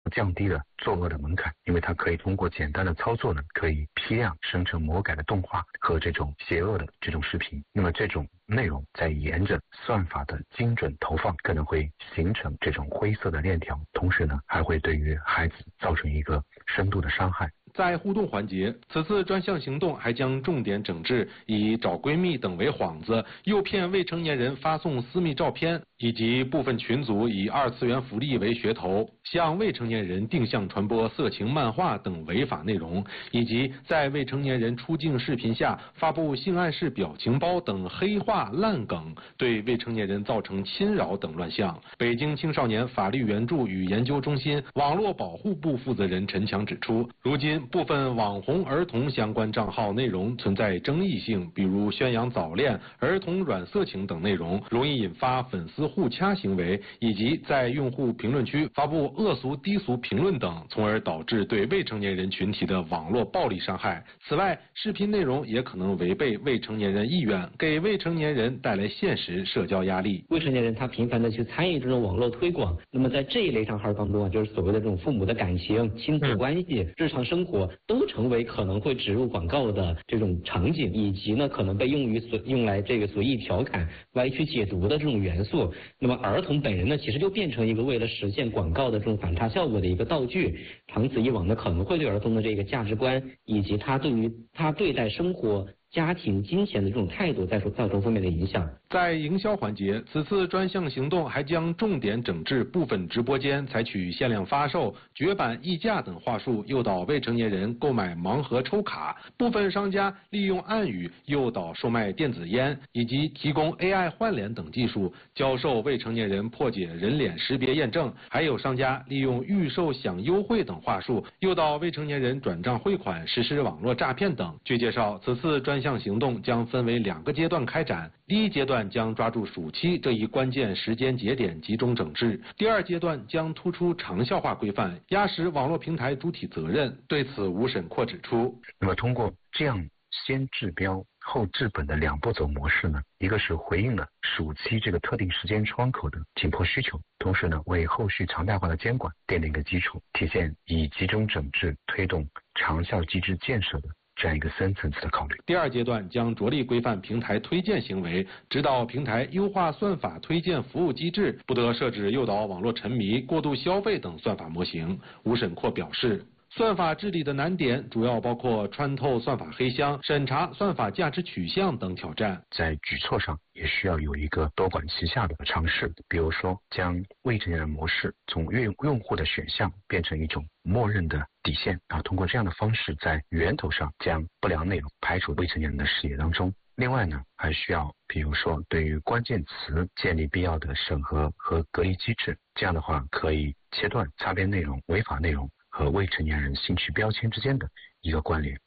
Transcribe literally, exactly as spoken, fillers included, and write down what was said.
降低了作恶的门槛，因为它可以通过简单的操作呢，可以批量生成魔改的动画和这种邪恶的这种视频。那么这种内容在沿着算法的精准投放，可能会形成这种灰色的链条，同时呢，还会对于孩子造成一个深度的伤害。 在互动环节，此次专项行动还将重点整治以找闺蜜等为幌子，诱骗未成年人发送私密照片，以及部分群组以二次元福利为噱头，向未成年人定向传播色情漫画等违法内容，以及在未成年人出镜视频下发布性暗示表情包等黑话烂梗，对未成年人造成侵扰等乱象。北京青少年法律援助与研究中心网络保护部负责人陈强指出，如今部分网红儿童相关账号内容存在争议性，比如宣扬早恋、儿童软色情等内容，容易引发粉丝互掐行为，以及在用户评论区发布恶俗低俗评论等，从而导致对未成年人群体的网络暴力伤害。此外，视频内容也可能违背未成年人意愿，给未成年人带来现实社交压力。 未成年人他频繁的去参与这种网络推广，那么在这一类账号当中啊，就是所谓的这种父母的感情、亲子关系、嗯、日常生活都成为可能会植入广告的这种场景，以及呢可能被用于所用来这个随意调侃、歪曲解读的这种元素。那么儿童本人呢，其实就变成一个为了实现广告的这种反差效果的一个道具。长此以往呢，可能会对儿童的这个价值观以及他对于他对待生活、家庭、金钱的这种态度再造成负面的影响。 在营销环节，此次专项行动还将重点整治部分直播间采取限量发售、绝版溢价等话术，诱导未成年人购买盲盒抽卡；部分商家利用暗语诱导售卖电子烟，以及提供 A I 换脸等技术，教授未成年人破解人脸识别验证；还有商家利用预售享优惠等话术，诱导未成年人转账汇款，实施网络诈骗等。据介绍，此次专项行动将分为两个阶段开展，第一阶段将抓住暑期这一关键时间节点集中整治，第二阶段将突出长效化规范，压实网络平台主体责任。对此，吴审阔指出， 那么通过这样先治标后治本的两步走模式呢，一个是回应了暑期这个特定时间窗口的紧迫需求，同时呢为后续常态化的监管奠定一个基础，体现以集中整治推动长效机制建设的这样一个深层次的考虑。 第二阶段将着力规范平台推荐行为，指导平台优化算法推荐服务机制，不得设置诱导网络沉迷、过度消费等算法模型。吴审阔表示，算法治理的难点主要包括穿透算法黑箱、审查算法价值取向等挑战。 在举措上也需要有一个多管齐下的尝试，比如说将未成年人模式从用用户的选项变成一种默认的底线啊，通过这样的方式在源头上将不良内容排除未成年人的视野当中。另外呢，还需要比如说对于关键词建立必要的审核和隔离机制，这样的话可以切断擦边内容、违法内容和未成年人兴趣标签之间的一个关联。